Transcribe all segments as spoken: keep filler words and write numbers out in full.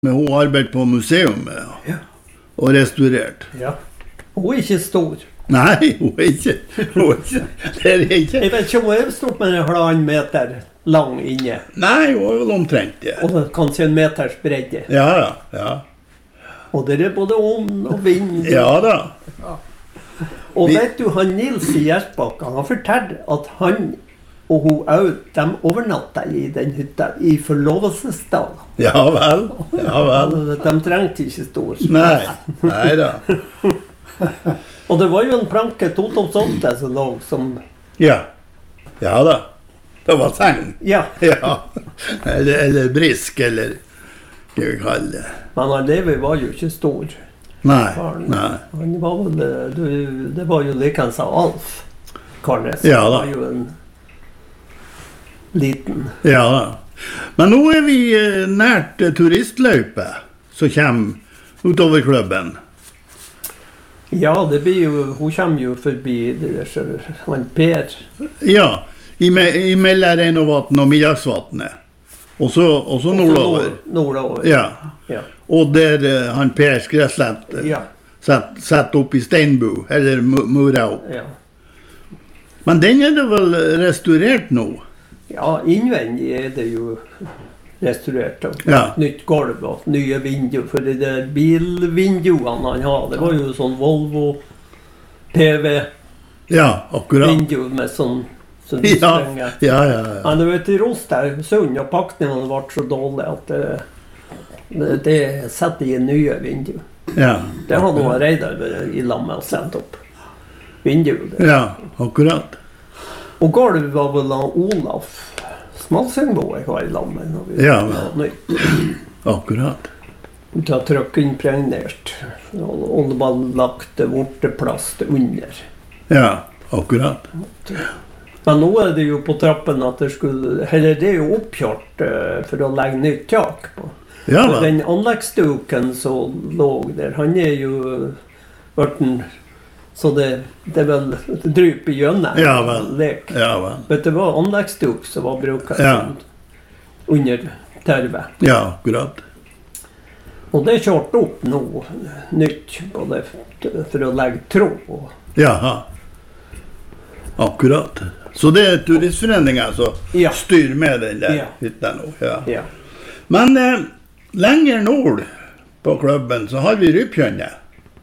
Men hun arbeidet på museum ja. Og restaurert. Ja. Hun er ikke stor. Nei, hun er ikke. Hun er ikke. Det er ikke. Jeg vet ikke om hun er stort, men halvannen meter lang inne. Nei, hun er vel omtrent det. Og kanskje en meters bredde. Ja, ja, ja. Og det er både ånd og vind. Ja da. Ja. Og Vi... vet du, han Nils i Gjersbakka, han forteller at han og hun også, de overnatta i den hytta i forlovelsesdag. Ja vel, ja vel. De trengte ikke stor. Nei, nei da. Og det var jo en planke to komma åtte som lå som... Ja, ja da. Det var seng. Ja. Ja. Eller, eller brisk, eller hva vi kaller det. Men han Levi var jo ikke stor. Nei, han, nei. Han var vel, det var jo likens av Alf Karnes. Ja da. Han var jo en liten. Ja da. Men nå er vi nært turistløype som kommer utover klubben. Ja, det blir jo, hun kommer jo forbi det der, han Per. Ja, i, me, i mellom Reinovatn og Middagsvatnet. Og så, og så nordover. Nord, nordover. Ja. Ja. Og der uh, han Per Skresslett uh, ja. sett, sett opp i steinbu, eller mura opp. Ja. Men den er det vel restaurert nå? Ja, innvendig er det jo restaurert. Og ja. Nytt gulv og nye vinduer. For de der bilvinduene han har, det var jo sånn Volvo P V ja, akkurat. Vindu med sånn, sånn ja. Ja, ja, ja. Men det var et rost der, sund, og pakningen ble så dårlig at det, det, det setter i nye vinduer. Ja, det har noen Reidar i lammet og sendt opp vinduet. Ja, akkurat. Og gulv var vel av Olaf Smalsengbo jeg var i lammet når vi ja, var nytt. Akkurat. Det har trykkeimpregnert, og det var lagt vorteplast under. Ja, akkurat. Men nå er det jo på trappen at det skulle, eller det er jo oppkjørt uh, for å legge nytt tak på. Ja, den anleggsduken som lå der, han er jo ørten, så det, det er vel dryp i hjønne. Ja, vel. Lek. Ja, vel. Vet du, det var anleggsduk som var bruket ja. under tervet. Ja, akkurat. Og det er kjørt opp nå, nytt, både for å legge tråd. Jaha. Akkurat. Så det er turistforeningen som ja. styrer med den der ja. hytta nå. Ja. Ja. Men eh, lenger nord på klubben så har vi Rypkjønne.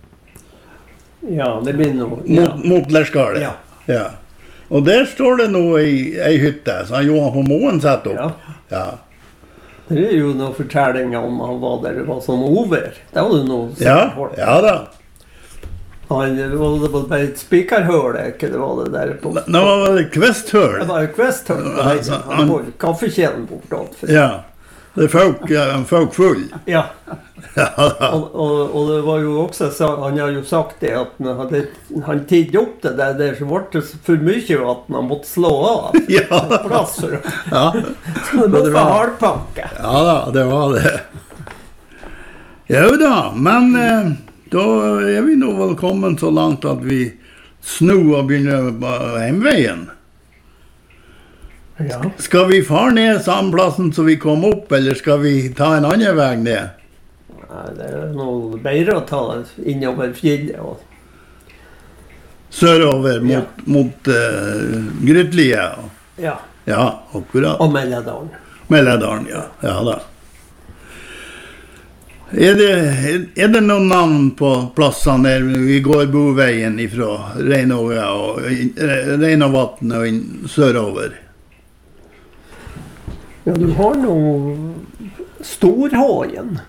Ja, det blir noe. Ja. Mot, mot Lerskalet. Ja. Ja. Og der står det noe i ei hytte, så han Johan på Moen setter opp. Ja. Ja. Det er jo noen fortellinger om han var der, det var sånn over. Det var jo noe ja, ja da. Han, det var det bare et spikerhøl, ikke det var det der på... Det var vel et kvesthøl. Det var et kvesthøl, altså, han var kaffekjelen bortåt. Ja, det er folk, ja, folk full. Ja. Ja og, og, og det var jo også, han har jo sagt det, at han hadde han tidde opp det der, der så ble det for mye at han måtte slå av. Ja. Plass for det. Ja. Så det måtte være hardpakke. Ja da, det var det. Jo da, men eh, da er vi nå velkommen så langt at vi snur og begynner på hjemveien. Ja. Skal vi fare ned samme plassen som vi kom opp, eller skal vi ta en annen vei ned? Nei, det er noe bedre å ta innover fjellet og... Sørover mot, ja. mot uh, Grytlie. Ja. Ja, akkurat. Og Melledalen. Melledalen, ja. Ja da. Er det, er det noen navn på plassene der vi går boveien fra Reinovatn og inn sørover? Ja, du har noe Storhagen.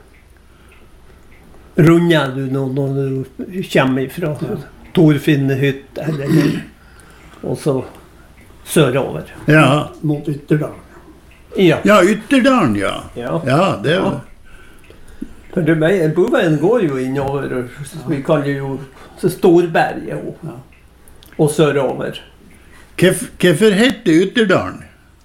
Runder du nå når du kommer fra Torfinnehytte eller og så sørover. Ja. Mot Ytterdalen. Ja. Ja, Ytterdalen, ja. Ja. Ja, det er jo... For det, boveien går jo innover, vi kaller jo Storberget og, ja. og sørover. Hvorfor heter Ytterdalen?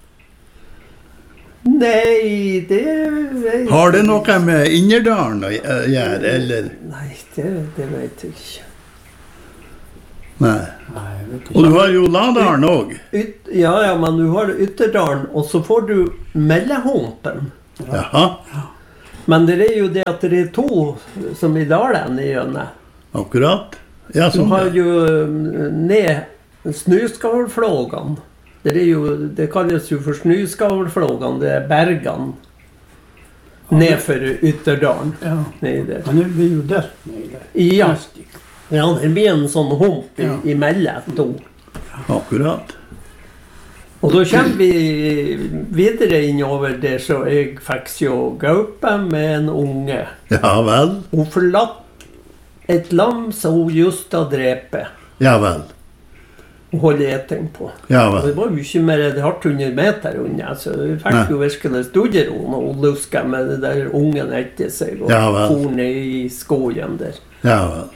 Nei, det... Vet har det noe med Innerdalen å gjøre, eller? Nei, det, det vet jeg ikke. Nei. Nei, jeg vet ikke. Og du har jo Ladalen også. Yt, ja, ja, men du har Ytterdalen, og så får du Mellehompen. Jaha. Men det er jo det at det er to som i dalen i Jønne. Akkurat. Ja, Du sånn har det. jo ned snøskavlflågene. Det, er jo, det kalles jo for snøskavlflågene, det er bergene. Nedfor Ytterdalen. Ja. Nedi der. Men det blir jo delt med det. Ja. Ja, det blir en sånn hump i, Ja. imellom to. Akkurat. Og da kommer vi videre innover der, så jeg fikk jo gaupe med en unge. Ja vel. Hun forlatt et lam som hun just har drepet. Ja vel. Hun holder eting på. Ja Og det vel. var jo ikke mer enn hardt hundre meter unna, så vi fikk Nei. jo virkelig studiero når hun luska med det der ungen etter seg og Ja vel. for ned i skogen der. Ja vel.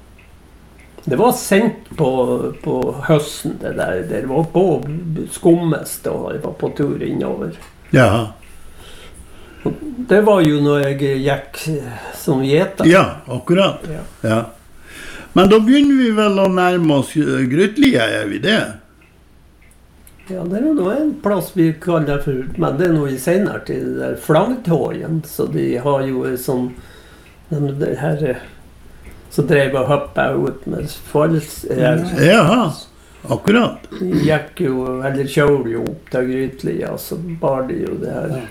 Det var sent på, på høsten det der. Det var på skummest og jeg var på tur innover. Ja. Det var jo når jeg gikk som gjeter. Ja, akkurat. Ja. Ja. Men da begynner vi vel å nærme oss eh, Grytlia, er vi det? Ja, det er jo en plass vi kaller for, men det er noe i senere til det der flaggtågen, så de har jo en sånn, den det her, så drev og hoppet ut med falls, her, Jaha, akkurat. de gikk jo, eller kjøl jo opp til Grytlia, så bar de jo det her.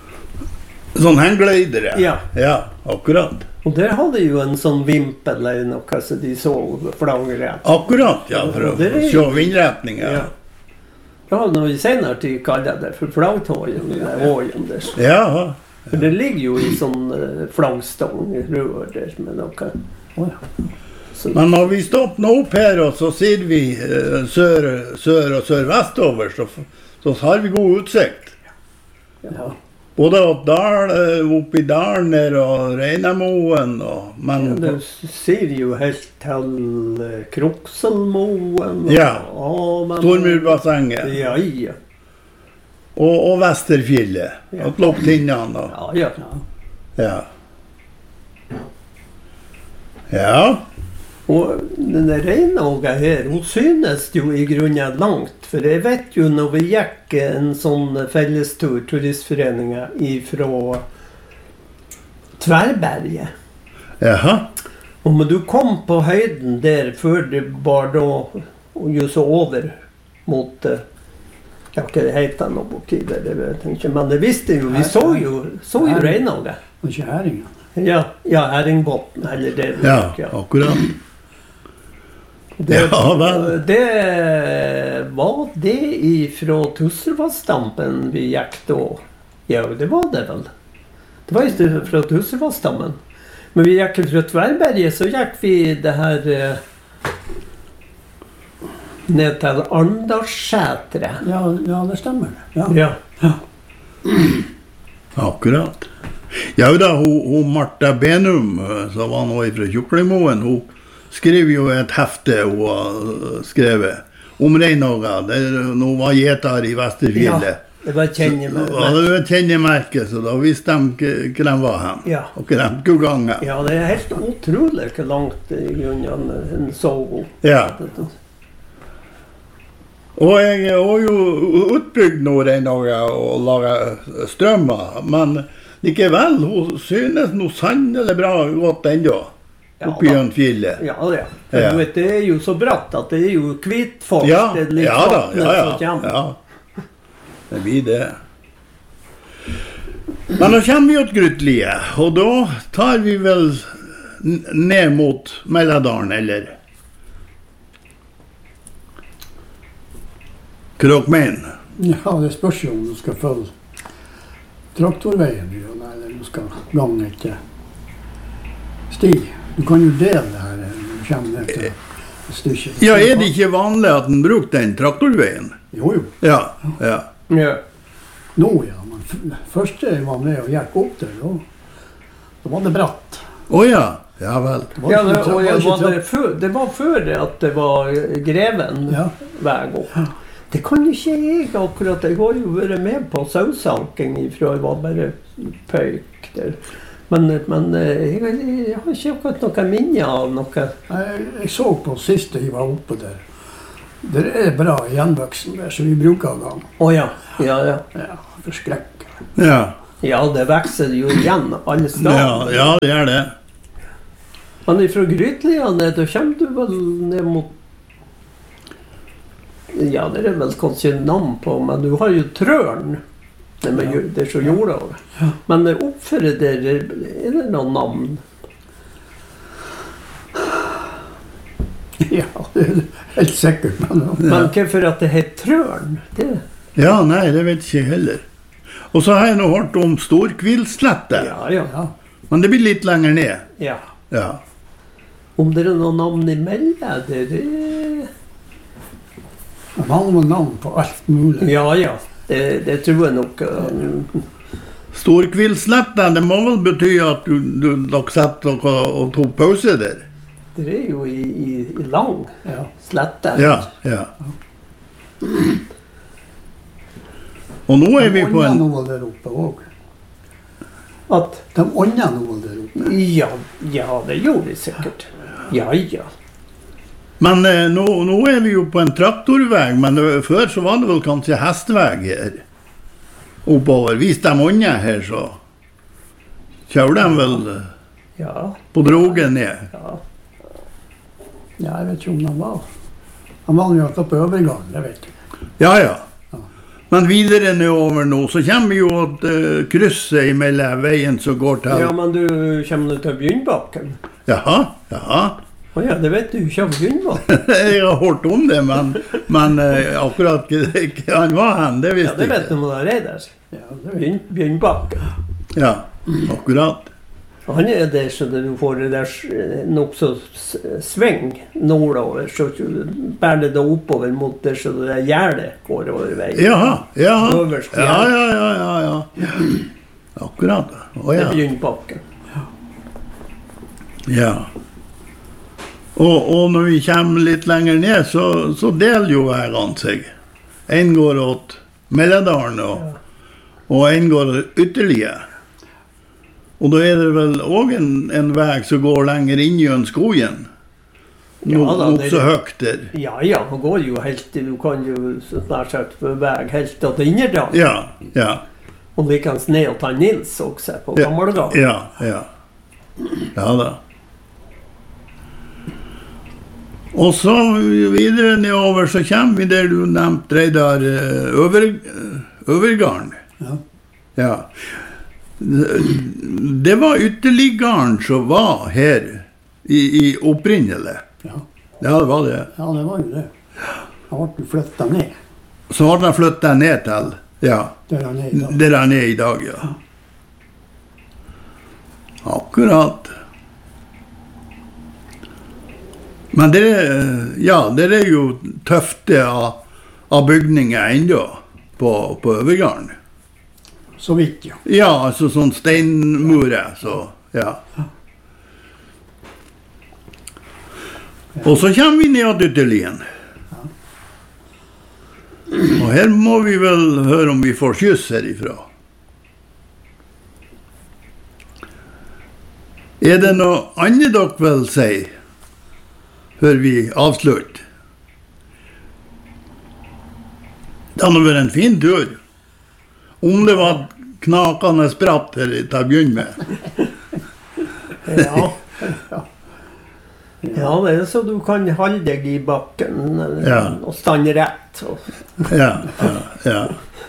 Sånn hengleidere. Ja, Ja, akkurat. og der hadde jo en sånn vimpel eller noe, så de så flaggrett. Akkurat, ja, for å Det er- se vindretningen. Ja. Ja, når vi senere tid kaller det for flaggtågen, det der ågen der. Ja, For det ligger jo i sånn uh, flaggstang rør der med noe. Så, men når vi stopper nå opp her, og så sier vi eh, sør, sør og sørvestover, så, så har vi god utsikt. ja. Både opp, dal, eh, opp i dalen der og Reinemoen, og, men Ja, du ser jo helt til uh, Krokselmoen og Ja. Amen. Stormurbassenget Ja, ja. og, og Vesterfjellet, Ja. og Lopptinnene. Og, Ja, ja. ja. Ja, Og denne Reinåga her, hun synes jo i grunnen langt. For jeg vet jo når vi gikk en sånn fellestur, turistforeningen, ifra Tverberget. jaha, Og men du kom på høyden der før det var da, og jo så over mot, eh, ja, hva det heter nå borti der, det vet jeg ikke, men det visste jo, vi så jo, så jo Reinåga. Og ikke herringen. Ja, ja, Herringbotn, eller det. ja, akkurat. Det, Ja, vel. det var det ifra Tusservassdampen vi gikk da. Ja, det var det vel. Det var ikke fra Tusservassdampen. Men vi gikk fra Tverberget, så gikk vi det her eh, ned til Arndalsskjætret. Ja, ja, det stemmer. Ja. Ja. Akkurat. Ja da, hun, hun Martha Benum, eh, som var nå fra Tjuklingmoen, hun skrev jo et hefte hun har eh, skrevet om Reinåga. Der hun var gjeter i Vesterfjellet. Det var kjennemerke. Ja, det var et kjennemerke, så da visste de k- hvor de var hen. Ja. Og hvor de skulle gange. Ja, det er helt utrolig hvor langt i grunnen en så god. Ja. Og jeg har jo utbygd nå Reinåga og laget strømmer, men likevel, hun synes noe sannelig bra godt ennå. Ja, Oppi da. Jønfjellet. Ja, ja. For Ja. du vet, det er jo så bratt at det er jo kvitfolk. Ja, det er litt ja da, vattnet ja, som ja, kommer. ja. Det blir det. Men nå kommer vi til Grytlie, og da tar vi vel n- ned mot Melladalen, eller? Krokmein. Ja, det spørs jo om du skal følge traktorveien, jo, eller om du skal gange etter sti. Du kan jo dele det her når du kommer ned til et stykke. Ja, er det ikke vanlig at en bruker den traktorveien? Jo, jo. Ja, ja. Ja. Nå, ja. Men f- først jeg var med og gikk opp der, da, da var det bratt. Åja, ja vel. Det var Ja, det, ikke tra- og var jeg, ikke var tra- det, før, det var før det at det var greven Ja. vei opp. Det kan jo ikke jeg akkurat. Jeg har jo vært med på sausanking ifra jeg var bare pøyk der. Men, men jeg, jeg har ikke akkurat noe minne av noe. Jeg, jeg så på sist jeg var oppe der. Det er bra gjenvoksen der, så vi bruker den. Å ja. Ja, ja. Ja, forskrekkelig. Ja. Ja, det vokser jo igjen alle Ja, steder. ja, det er det. Men ifra Grytlia ned, da kommer du vel ned mot... Ja, det er vel kanskje navn på, men du har jo Trøren. Det, med, Ja. det er så jorda over. Ja. Men oppfører der, er det noen navn? Ja, det er helt sikkert. Men, Men hvorfor at det heter Trøren? Det, Ja, nei, det vet ikke jeg heller. Og så har jeg nå hørt om Storkvillslette, ja, ja, ja. men det blir litt lenger ned. ja. Ja. Om det er noen navn imellom, det er... De har noen navn på alt mulig. Ja, ja. Det, det tror jeg nok. um, Storkvillslette, det må vel bety at du, du, dere setter dere og tok pause der? Det er jo i, i, i lang Ja. slette. Ja, ja. Og nå er vi på De en... ånder noe der oppe også. At, De ånder noe der oppe. ja, ja, det gjorde de sikkert. Ja, ja. Men eh, nå, nå er vi jo på en traktorvei, men det, før så var det vel kanskje hestevei her. Oppover. Hvis de ånder her, så kjører de vel eh, Ja, på drogen ned. ja. Ja, jeg vet ikke om de var. De var jo ikke på overgang, det vet jeg. Ja, ja. Men videre nedover nå, så kommer vi jo at uh, krysset mellom veien som går til... Ja, men du kommer nå til Bjørnbakken. Jaha, jaha. Å ja, det vet du ikke om Bjørnbakken. Jeg har hørt om det, men, men uh, akkurat ikke han var hen, det Ja, visste det jeg vet du om det er der. Ja, det vet jeg. Bjørn, Bjørnbakken. Ja, akkurat. Han er der så du får det der s- nok så s- sving nordover, så du bærer det da oppover mot der så det der gjerdet går over veien. Jaha, jaha. Øverst Ja, gjerde. ja, ja, ja, ja. Akkurat. Å Det ja. er Bjørnbakken. Ja. Og, og når vi kommer litt lenger ned, så, så deler jo veiene seg. En går åt Melledalen, og, og en går ytterligere. Og da er det vel også en, en vei som går lenger inn i skogen. Ja, No, da, nok det- så høyt der. Ja, ja, han går jo helt til, du kan jo snart sagt på vei helt til Innerdal. Ja, ja, Og likens ned og ta Nils også på Ja. Gammelgård. ja, ja. Ja da. Og så videre nedover så kommer vi der du nevnte Reidar eh, over, eh, Øvergarden. Ja. Ja. Det var ytterliggaren som var her i, i opprinnelig. Ja. Ja, det var det. Ja, det var jo det. Han ble flyttet ned. Så har de flyttet ned til, ja, Der han er i dag. der han er i dag, ja. Akkurat. Men det, ja, det er jo tøfte av, av bygninger enda på, på Øvergarden. Så vidt, ja. Ja, altså sånn steinmurer, så, ja. Og så kommer vi ned til Ytterlien. Og her må vi vel høre om vi får skyss herifra. Er det noe annet dere vil si, før vi avslutter? Det har nå vært en fin tur. Om det var knakende spratt her til å begynne med. Ja. Ja, det er så du kan holde deg i bakken eh, Ja. og stande rett. Og, Ja, ja, ja.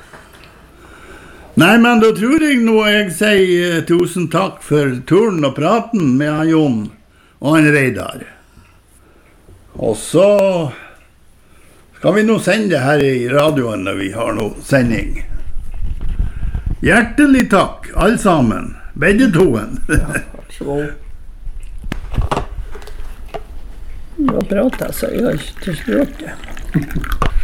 Nei, men da tror jeg nå jeg sier eh, tusen takk for turen og praten med han Jon og han Reidar. Og så skal vi nå sende det her i radioen når vi har noe sending. Hjertelig takk, alle sammen. Begge toen. vær så god. Nå prater jeg, så jeg har ikke til slutt.